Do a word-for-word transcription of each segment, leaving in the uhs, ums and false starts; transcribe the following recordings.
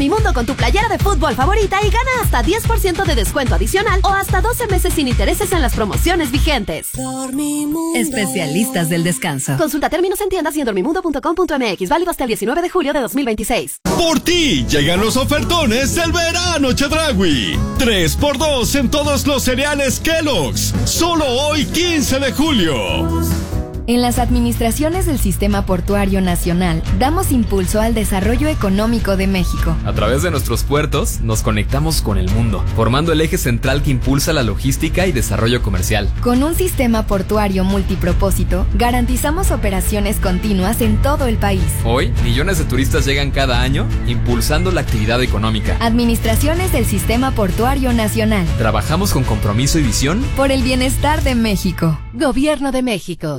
Dormimundo con tu playera de fútbol favorita y gana hasta diez por ciento de descuento adicional o hasta doce meses sin intereses en las promociones vigentes. Dormimundo. Especialistas del descanso. Consulta términos en tiendas y en dormimundo punto com punto m x. Válido hasta el diecinueve de julio de dos mil veintiséis. Por ti llegan los ofertones del verano Chedraui. tres por dos en todos los cereales Kellogg's. Solo hoy quince de julio. En las administraciones del Sistema Portuario Nacional, damos impulso al desarrollo económico de México. A través de nuestros puertos, nos conectamos con el mundo, formando el eje central que impulsa la logística y desarrollo comercial. Con un sistema portuario multipropósito, garantizamos operaciones continuas en todo el país. Hoy, millones de turistas llegan cada año, impulsando la actividad económica. Administraciones del Sistema Portuario Nacional. Trabajamos con compromiso y visión por el bienestar de México. Gobierno de México.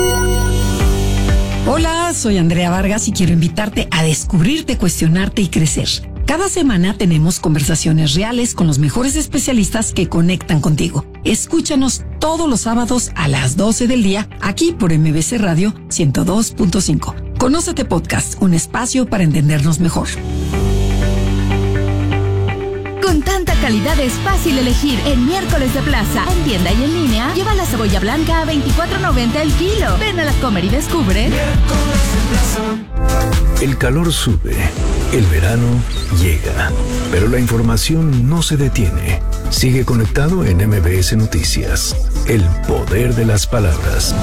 Hola, soy Andrea Vargas y quiero invitarte a descubrirte, cuestionarte y crecer. Cada semana tenemos conversaciones reales con los mejores especialistas que conectan contigo. Escúchanos todos los sábados a las doce del día aquí por M B C Radio ciento dos punto cinco. Conócete Podcast, un espacio para entendernos mejor. Con tanta calidad es fácil elegir en Miércoles de Plaza. En tienda y en línea, lleva la cebolla blanca a veinticuatro noventa el kilo. Ven a la Comer y descubre. Miércoles de Plaza. El calor sube, el verano llega, pero la información no se detiene. Sigue conectado en M B S Noticias. El poder de las palabras.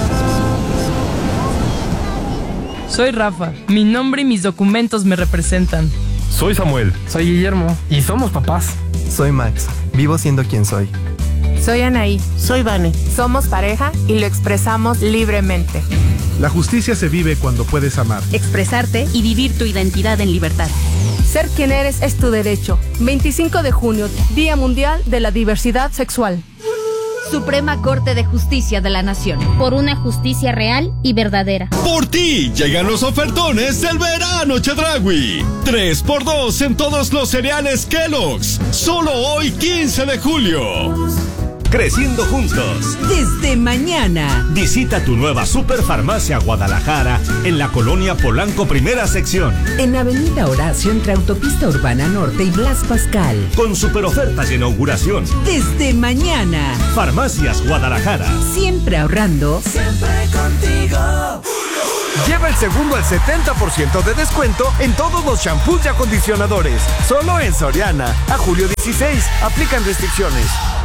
Soy Rafa. Mi nombre y mis documentos me representan. Soy Samuel. Soy Guillermo. Y somos papás. Soy Max. Vivo siendo quien soy. Soy Anaí. Soy Vane. Somos pareja y lo expresamos libremente. La justicia se vive cuando puedes amar, expresarte y vivir tu identidad en libertad. Ser quien eres es tu derecho. veinticinco de junio, Día Mundial de la Diversidad Sexual. Suprema Corte de Justicia de la Nación. Por una justicia real y verdadera. Por ti llegan los ofertones del verano Chedraui. tres por dos en todos los cereales Kellogg's. Solo hoy quince de julio. Creciendo juntos. Desde mañana. Visita tu nueva Superfarmacia Guadalajara en la colonia Polanco Primera Sección. En Avenida Horacio entre Autopista Urbana Norte y Blas Pascal. Con super ofertas de inauguración. Desde mañana. Farmacias Guadalajara. Siempre ahorrando. Siempre contigo. Lleva el segundo al setenta por ciento de descuento en todos los shampoos y acondicionadores. Solo en Soriana. A julio dieciséis. Aplican restricciones.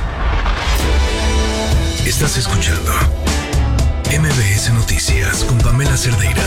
Estás escuchando M B S Noticias con Pamela Cerdeira.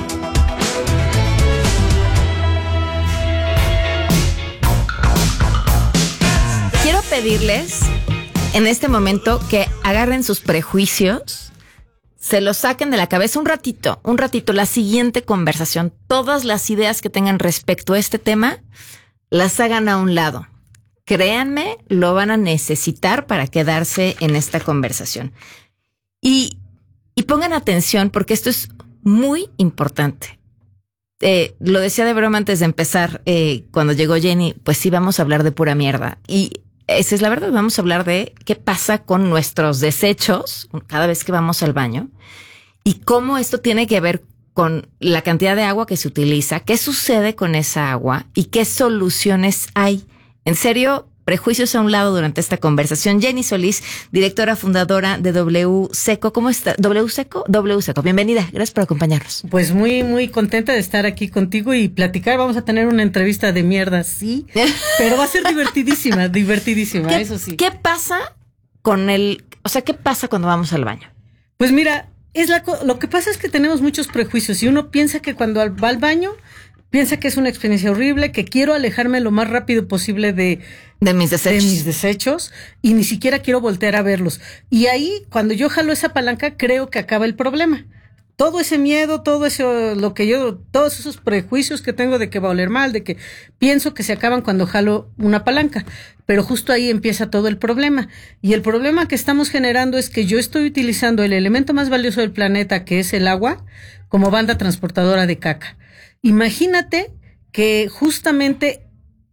Quiero pedirles en este momento que agarren sus prejuicios, se los saquen de la cabeza un ratito, un ratito, la siguiente conversación, todas las ideas que tengan respecto a este tema, las hagan a un lado. Créanme, lo van a necesitar para quedarse en esta conversación. Y, y pongan atención porque esto es muy importante. Eh, lo decía de broma antes de empezar, eh, cuando llegó Jenny, pues sí, vamos a hablar de pura mierda. Y esa es la verdad, vamos a hablar de qué pasa con nuestros desechos cada vez que vamos al baño y cómo esto tiene que ver con la cantidad de agua que se utiliza, qué sucede con esa agua y qué soluciones hay. En serio, prejuicios a un lado durante esta conversación. Jenny Solís, directora fundadora de W Seco. ¿Cómo está? ¿W Seco? W Seco. Bienvenida. Gracias por acompañarnos. Pues muy, muy contenta de estar aquí contigo y platicar. Vamos a tener una entrevista de mierda, sí, pero va a ser divertidísima, divertidísima, ¿Qué, eso sí. ¿Qué pasa con el, o sea, qué pasa cuando vamos al baño? Pues mira, es la, lo que pasa es que tenemos muchos prejuicios y uno piensa que cuando va al baño piensa que es una experiencia horrible, que quiero alejarme lo más rápido posible de, de, mis desechos. de mis desechos y ni siquiera quiero voltear a verlos. Y ahí, cuando yo jalo esa palanca, creo que acaba el problema. Todo ese miedo, todo eso, lo que yo, todos esos prejuicios que tengo de que va a oler mal, de que pienso que se acaban cuando jalo una palanca. Pero justo ahí empieza todo el problema. Y el problema que estamos generando es que yo estoy utilizando el elemento más valioso del planeta, que es el agua, como banda transportadora de caca. Imagínate que justamente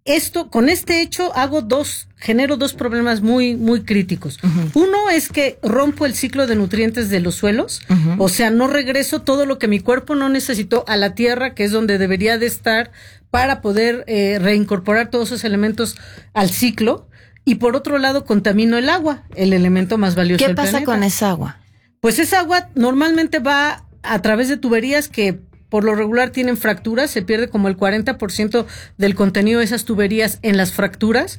esto, con este hecho, hago dos, genero dos problemas muy, muy críticos. Uh-huh. Uno es que rompo el ciclo de nutrientes de los suelos, uh-huh. o sea, no regreso todo lo que mi cuerpo no necesitó a la tierra, que es donde debería de estar para poder eh, reincorporar todos esos elementos al ciclo. Y por otro lado, contamino el agua, el elemento más valioso del planeta. ¿Qué pasa con esa agua? Pues esa agua normalmente va a través de tuberías que por lo regular tienen fracturas, se pierde como el cuarenta por ciento del contenido de esas tuberías en las fracturas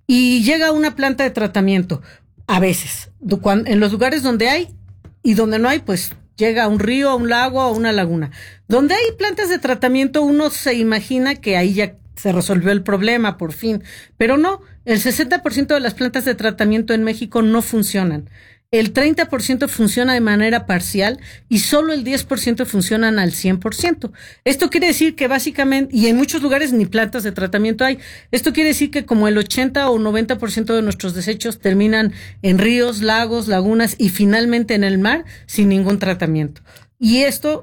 y llega a una planta de tratamiento. A veces, en los lugares donde hay y donde no hay, pues llega a un río, a un lago, a una laguna. Donde hay plantas de tratamiento, uno se imagina que ahí ya se resolvió el problema por fin, pero no, el sesenta por ciento de las plantas de tratamiento en México no funcionan. El treinta por ciento funciona de manera parcial y solo el diez por ciento funcionan al cien por ciento. Esto quiere decir que básicamente, y en muchos lugares ni plantas de tratamiento hay, esto quiere decir que como el ochenta o noventa por ciento de nuestros desechos terminan en ríos, lagos, lagunas y finalmente en el mar sin ningún tratamiento. Y esto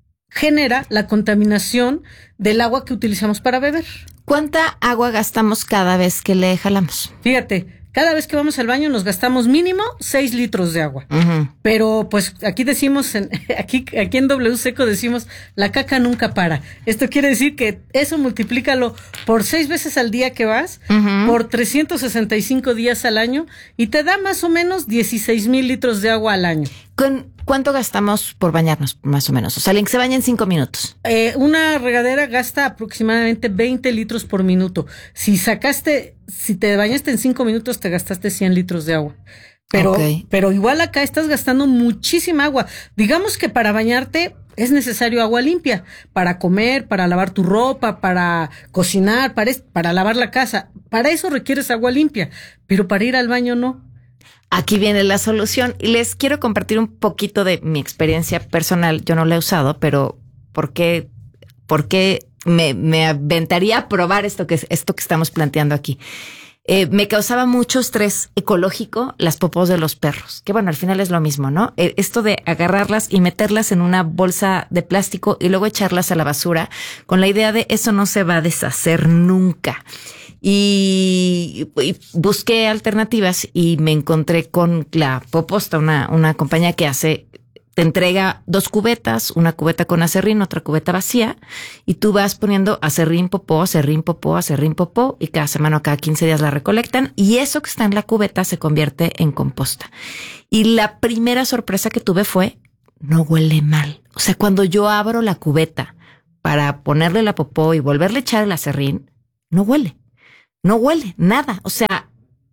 genera la contaminación del agua que utilizamos para beber. ¿Cuánta agua gastamos cada vez que le jalamos? Fíjate, cada vez que vamos al baño nos gastamos mínimo seis litros de agua. Uh-huh. Pero pues aquí decimos, en, aquí, aquí en W Seco decimos, la caca nunca para. Esto quiere decir que eso multiplícalo por seis veces al día que vas, uh-huh. por trescientos sesenta y cinco días al año y te da más o menos dieciséis mil litros de agua al año. ¿Con cuánto gastamos por bañarnos, más o menos? O sea, alguien que se baña en cinco minutos. Eh, una regadera gasta aproximadamente veinte litros por minuto. Si sacaste, si te bañaste en cinco minutos, te gastaste cien litros de agua. Pero, okay. pero igual acá estás gastando muchísima agua. Digamos que para bañarte es necesario agua limpia. Para comer, para lavar tu ropa, para cocinar, para, para lavar la casa. Para eso requieres agua limpia. Pero para ir al baño no. Aquí viene la solución y les quiero compartir un poquito de mi experiencia personal. Yo no la he usado, pero ¿por qué, por qué me, me aventaría a probar esto que, esto que estamos planteando aquí? Eh, me causaba mucho estrés ecológico las popós de los perros, que bueno, al final es lo mismo, ¿no? Eh, esto de agarrarlas y meterlas en una bolsa de plástico y luego echarlas a la basura con la idea de eso no se va a deshacer nunca. Y, y busqué alternativas y me encontré con la Poposta, una, una compañía que hace, te entrega dos cubetas, una cubeta con acerrín, otra cubeta vacía, y tú vas poniendo acerrín, popó, acerrín, popó, acerrín, popó, y cada semana o cada quince días la recolectan, y eso que está en la cubeta se convierte en composta. Y la primera sorpresa que tuve fue, no huele mal. O sea, cuando yo abro la cubeta para ponerle la popó y volverle a echar el acerrín, no huele. No huele, nada, o sea,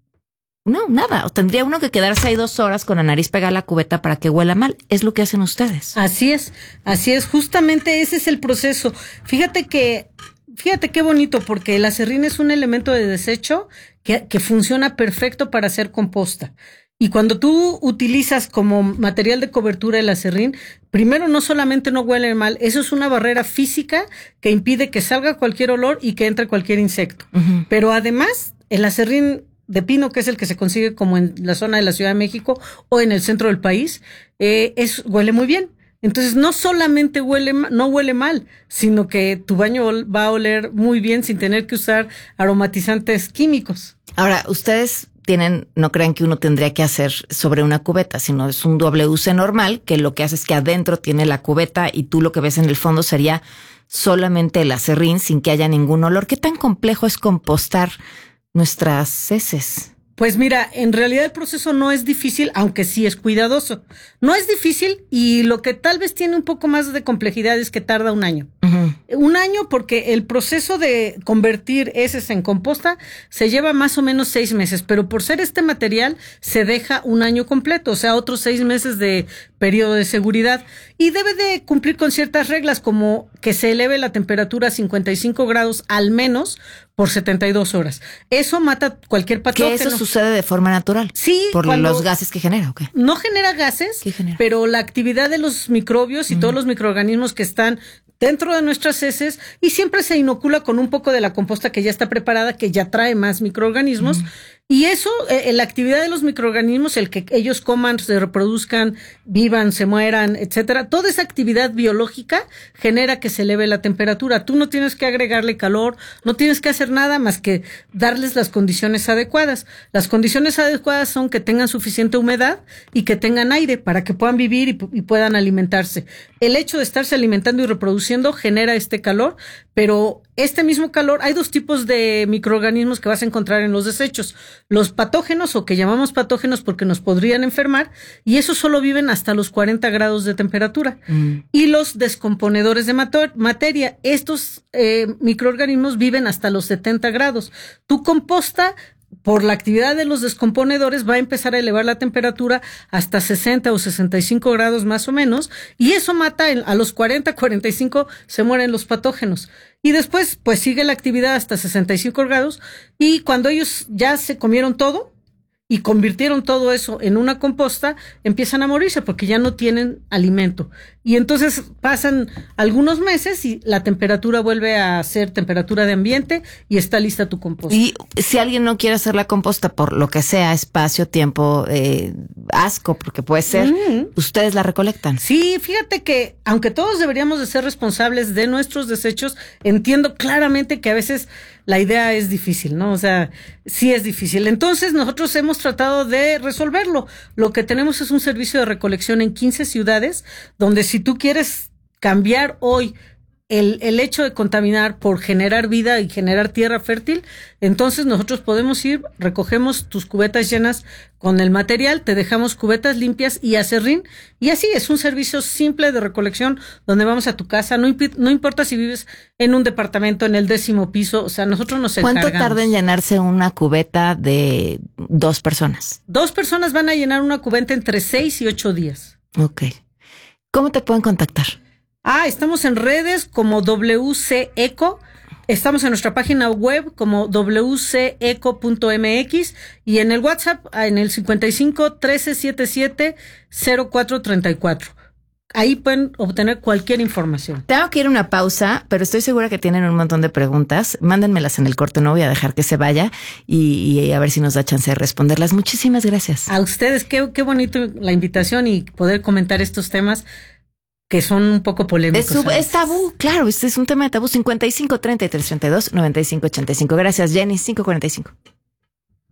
no, nada. O tendría uno que quedarse ahí dos horas con la nariz pegada a la cubeta para que huela mal. Es lo que hacen ustedes. Así es, así es, justamente ese es el proceso. Fíjate que, fíjate qué bonito, porque el acerrín es un elemento de desecho que, que funciona perfecto para hacer composta. Y cuando tú utilizas como material de cobertura el acerrín, primero no solamente no huele mal, eso es una barrera física que impide que salga cualquier olor y que entre cualquier insecto. Uh-huh. Pero además, el acerrín de pino, que es el que se consigue como en la zona de la Ciudad de México o en el centro del país, eh, es, huele muy bien. Entonces no solamente huele, no huele mal, sino que tu baño va a oler muy bien sin tener que usar aromatizantes químicos. Ahora, ustedes tienen, no crean que uno tendría que hacer sobre una cubeta, sino es un W C normal, que lo que hace es que adentro tiene la cubeta y tú lo que ves en el fondo sería solamente el acerrín sin que haya ningún olor. ¿Qué tan complejo es compostar nuestras heces? Pues mira, en realidad el proceso no es difícil, aunque sí es cuidadoso. No es difícil y lo que tal vez tiene un poco más de complejidad es que tarda un año. Uh-huh. Un año porque el proceso de convertir heces en composta se lleva más o menos seis meses, pero por ser este material se deja un año completo, o sea, otros seis meses de periodo de seguridad. Y debe de cumplir con ciertas reglas como que se eleve la temperatura a cincuenta y cinco grados al menos por setenta y dos horas. Eso mata cualquier patógeno. ¿Que eso sucede de forma natural? Sí. ¿Por los gases que genera o qué? No genera gases, ¿Qué genera? Pero la actividad de los microbios y mm. todos los microorganismos que están dentro de nuestras heces, y siempre se inocula con un poco de la composta que ya está preparada, que ya trae más microorganismos, mm. Y eso, eh, la actividad de los microorganismos, el que ellos coman, se reproduzcan, vivan, se mueran, etcétera, toda esa actividad biológica genera que se eleve la temperatura. Tú no tienes que agregarle calor, no tienes que hacer nada más que darles las condiciones adecuadas. Las condiciones adecuadas son que tengan suficiente humedad y que tengan aire para que puedan vivir y, y puedan alimentarse. El hecho de estarse alimentando y reproduciendo genera este calor, pero este mismo calor, hay dos tipos de microorganismos que vas a encontrar en los desechos. Los patógenos, o que llamamos patógenos porque nos podrían enfermar, y esos solo viven hasta los cuarenta grados de temperatura. Mm. Y los descomponedores de mater- materia, estos eh, microorganismos viven hasta los setenta grados. Tu composta, por la actividad de los descomponedores, va a empezar a elevar la temperatura hasta sesenta o sesenta y cinco grados más o menos, y eso mata a los cuarenta, cuarenta y cinco, se mueren los patógenos. Y después, pues sigue la actividad hasta sesenta y cinco grados, y cuando ellos ya se comieron todo y convirtieron todo eso en una composta, empiezan a morirse porque ya no tienen alimento. Y entonces pasan algunos meses y la temperatura vuelve a ser temperatura de ambiente y está lista tu composta. Y si alguien no quiere hacer la composta por lo que sea, espacio, tiempo, eh, asco, porque puede ser, mm. ¿ustedes la recolectan? Sí, fíjate que aunque todos deberíamos de ser responsables de nuestros desechos, entiendo claramente que a veces la idea es difícil, ¿no? O sea, sí es difícil. Entonces nosotros hemos tratado de resolverlo. Lo que tenemos es un servicio de recolección en quince ciudades, donde si tú quieres cambiar hoy el, el hecho de contaminar por generar vida y generar tierra fértil, entonces nosotros podemos ir, recogemos tus cubetas llenas con el material, te dejamos cubetas limpias y acerrín, y así es un servicio simple de recolección donde vamos a tu casa, no, imp- no importa si vives en un departamento en el décimo piso, o sea, nosotros nos encargamos. ¿Cuánto tarda en llenarse una cubeta de dos personas? Dos personas van a llenar una cubeta entre seis y ocho días. Ok. ¿Cómo te pueden contactar? Ah, estamos en redes como W C Eco, estamos en nuestra página web como w c eco punto m x y en el WhatsApp en el cincuenta y cinco, trece setenta y siete, cero cuatro treinta y cuatro. Ahí pueden obtener cualquier información. Tengo que ir a una pausa, pero estoy segura que tienen un montón de preguntas. Mándenmelas en el corte, no voy a dejar que se vaya y, y a ver si nos da chance de responderlas. Muchísimas gracias. A ustedes, qué, qué bonito la invitación y poder comentar estos temas que son un poco polémicos. Es, sub, es tabú, claro, este es un tema de tabú. cincuenta y cinco, treinta y tres, treinta y dos, noventa y cinco, ochenta y cinco. Gracias, Jenny. cinco cuarenta y cinco.